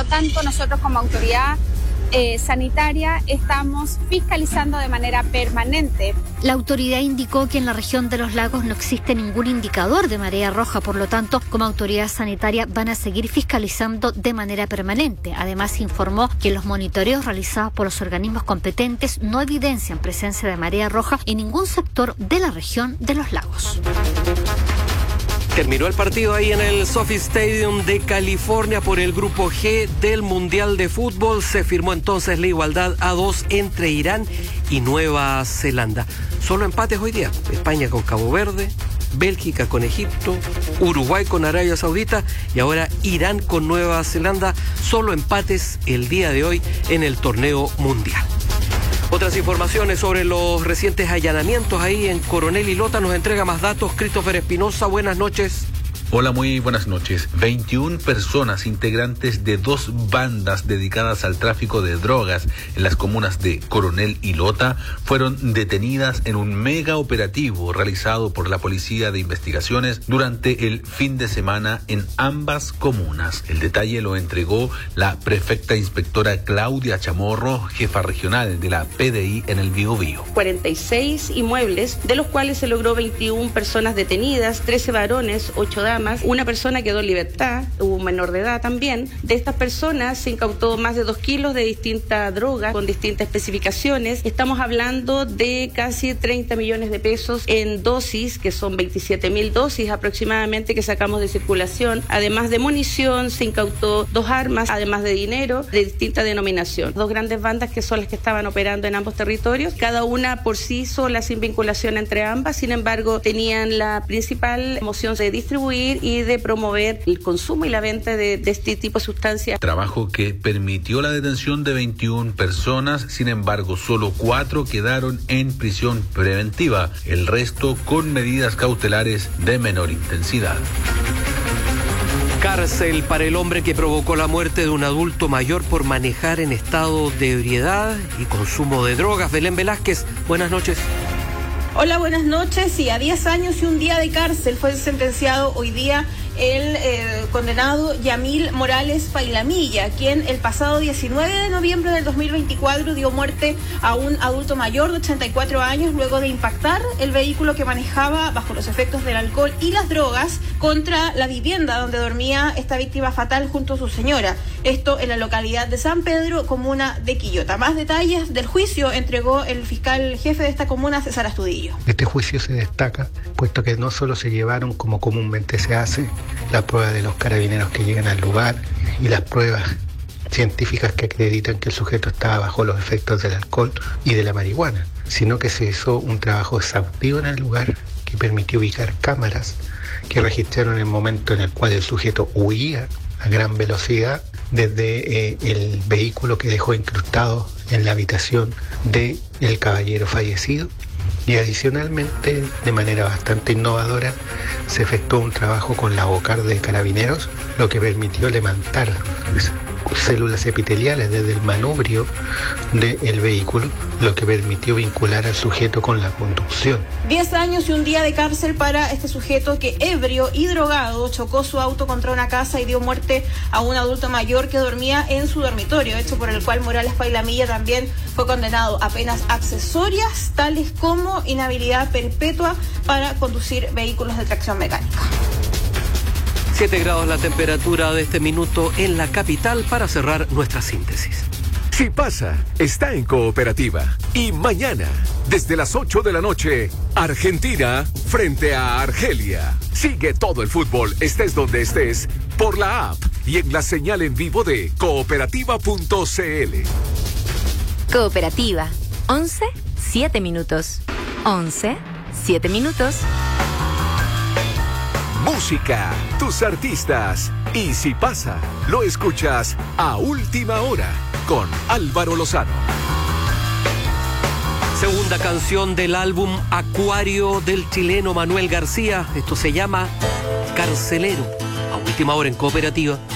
lo tanto, nosotros como autoridad sanitaria estamos fiscalizando de manera permanente. La autoridad indicó que en la región de los lagos no existe ningún indicador de marea roja, por lo tanto, como autoridad sanitaria van a seguir fiscalizando de manera permanente. Además, informó que los monitoreos realizados por los organismos competentes no evidencian presencia de marea roja en ningún sector de la región de los lagos. Terminó el partido ahí en el SoFi Stadium de California por el Grupo G del Mundial de Fútbol. Se firmó entonces la igualdad a 2 entre Irán y Nueva Zelanda. Solo empates hoy día. España con Cabo Verde, Bélgica con Egipto, Uruguay con Arabia Saudita y ahora Irán con Nueva Zelanda. Solo empates el día de hoy en el torneo mundial. Otras informaciones sobre los recientes allanamientos ahí en Coronel y Lota nos entrega más datos Christopher Espinosa. Buenas noches. Hola, muy buenas noches. 21 personas integrantes de 2 bandas dedicadas al tráfico de drogas en las comunas de Coronel y Lota fueron detenidas en un mega operativo realizado por la Policía de Investigaciones durante el fin de semana en ambas comunas. El detalle lo entregó la prefecta inspectora Claudia Chamorro, jefa regional de la PDI en el Biobío. 46 inmuebles, de los cuales se logró 21 personas detenidas, 13 varones, 8 damas. Una persona quedó en libertad, hubo un menor de edad también. De estas personas se incautó más de 2 kilos de distintas drogas con distintas especificaciones. Estamos hablando de casi 30 millones de pesos en dosis, que son 27.000 dosis aproximadamente que sacamos de circulación. Además de munición, se incautó 2 armas, además de dinero de distinta denominación. 2 grandes bandas que son las que estaban operando en ambos territorios, cada una por sí sola sin vinculación entre ambas. Sin embargo, tenían la principal moción de distribuir y de promover el consumo y la venta de este tipo de sustancias. Trabajo que permitió la detención de 21 personas, sin embargo, solo 4 quedaron en prisión preventiva, el resto con medidas cautelares de menor intensidad. Cárcel para el hombre que provocó la muerte de un adulto mayor por manejar en estado de ebriedad y consumo de drogas. Belén Velázquez, buenas noches. Hola, buenas noches. Sí, a 10 años y un día de cárcel fue sentenciado hoy día el condenado Yamil Morales Pailamilla, quien el pasado 19 de noviembre del 2024 dio muerte a un adulto mayor de 84 años luego de impactar el vehículo que manejaba bajo los efectos del alcohol y las drogas contra la vivienda donde dormía esta víctima fatal junto a su señora. Esto en la localidad de San Pedro, comuna de Quillota. Más detalles del juicio entregó el fiscal jefe de esta comuna, César Astudillo. Este juicio se destaca, puesto que no solo se llevaron, como comúnmente se hace, la prueba de los carabineros que llegan al lugar y las pruebas científicas que acreditan que el sujeto estaba bajo los efectos del alcohol y de la marihuana, sino que se hizo un trabajo exhaustivo en el lugar que permitió ubicar cámaras que registraron el momento en el cual el sujeto huía a gran velocidad desde el vehículo que dejó incrustado en la habitación del caballero fallecido. Y adicionalmente, de manera bastante innovadora, se efectuó un trabajo con la Bocar de Carabineros, lo que permitió levantar células epiteliales desde el manubrio del vehículo, lo que permitió vincular al sujeto con la conducción. 10 años y un día de cárcel para este sujeto que, ebrio y drogado, chocó su auto contra una casa y dio muerte a un adulto mayor que dormía en su dormitorio, hecho por el cual Morales Pailamilla también fue condenado a penas accesorias, tales como inhabilidad perpetua para conducir vehículos de tracción mecánica. 7 grados la temperatura de este minuto en la capital para cerrar nuestra síntesis. Si pasa, está en Cooperativa. Y mañana, desde las 8 de la noche, Argentina frente a Argelia. Sigue todo el fútbol, estés donde estés, por la app y en la señal en vivo de cooperativa.cl. Cooperativa. 11, 7 minutos. 11, 7 minutos. Música, tus artistas. Y si pasa, lo escuchas a última hora con Álvaro Lozano. Segunda canción del álbum Acuario del chileno Manuel García. Esto se llama Carcelero. A última hora en Cooperativa.